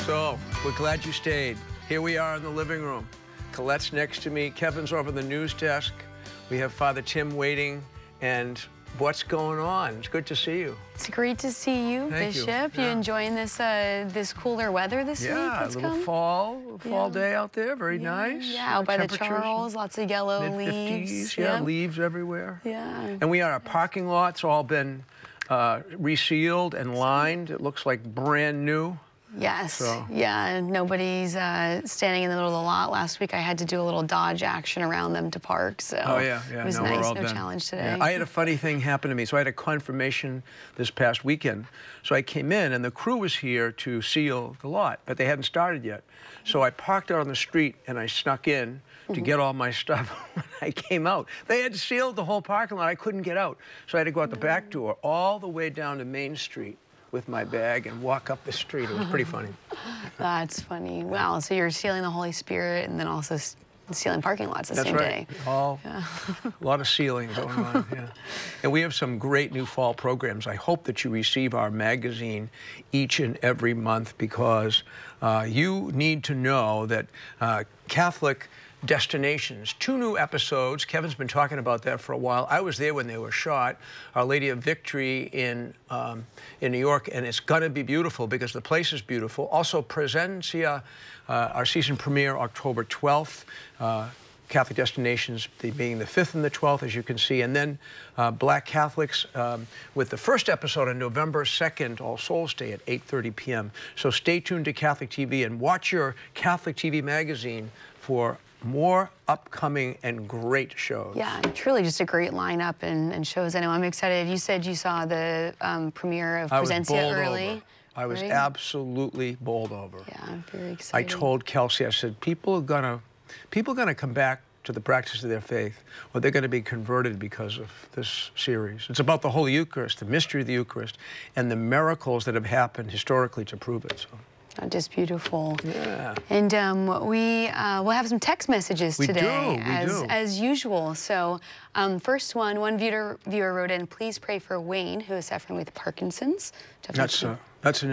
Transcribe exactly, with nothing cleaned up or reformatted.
So, we're glad you stayed. Here we are in the living room. Colette's next to me. Kevin's over the news desk. We have Father Tim waiting. And what's going on? It's good to see you. It's great to see you, Thank Bishop. You, you yeah. enjoying this uh, this cooler weather this yeah, week? Yeah, a little come? fall, fall yeah. day out there. Very yeah, nice. Yeah, out by the Charles, lots of yellow leaves. Yeah, yep. leaves everywhere. Yeah. And we are, our parking lot's all been uh, resealed and lined. It looks like brand new. Yes, so. yeah, nobody's uh, standing in the middle of the lot. Last week I had to do a little dodge action around them to park, so oh, yeah, yeah. it was no, nice, we're all no done. challenge today. Yeah. I had a funny thing happen to me. So I had a confirmation this past weekend. So I came in and the crew was here to seal the lot, but they hadn't started yet. So I parked out on the street and I snuck in to mm-hmm. get all my stuff. When I came out, they had sealed the whole parking lot. I couldn't get out. So I had to go out the back door all the way down to Main Street with my bag and walk up the street. It was pretty funny. That's funny. Wow, so you're sealing the Holy Spirit and then also sealing parking lots the That's same right. day. All, yeah. A lot of sealing going on, yeah. And we have some great new fall programs. I hope that you receive our magazine each and every month because uh, you need to know that uh, Catholic Destinations, two new episodes. Kevin's been talking about that for a while. I was there when they were shot. Our Lady of Victory in um, in New York, and it's gonna be beautiful because the place is beautiful. Also, Presencia, uh, our season premiere October twelfth. Uh, Catholic Destinations the, being the fifth and the twelfth, as you can see, and then uh, Black Catholics um, with the first episode on November second, All Souls Day at eight thirty p m So stay tuned to Catholic T V and watch your Catholic T V magazine for more upcoming and great shows. Yeah, truly just a great lineup and, and shows. I know I'm excited. You said you saw the um, premiere of Presencia early. Over. I was right? absolutely bowled over. Yeah, I'm very excited. I told Kelsey, I said, people are gonna, people are gonna come back to the practice of their faith, or they're going to be converted because of this series. It's about the Holy Eucharist, the mystery of the Eucharist, and the miracles that have happened historically to prove it. So. Just beautiful. Yeah. And um, we uh, will have some text messages we today, do, we as do. as usual. So, um, first one, one viewer viewer wrote in, please pray for Wayne, who is suffering with Parkinson's. That's uh, that's an